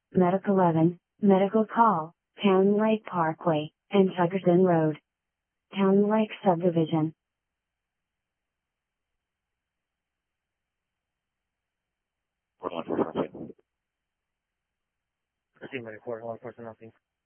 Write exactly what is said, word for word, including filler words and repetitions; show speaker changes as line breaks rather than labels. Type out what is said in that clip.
Medic eleven, Medical Call, Town Lake Parkway, and Tuggerson Road. Town Lake Subdivision.
Four one four four.
I see medic four, one person, nothing.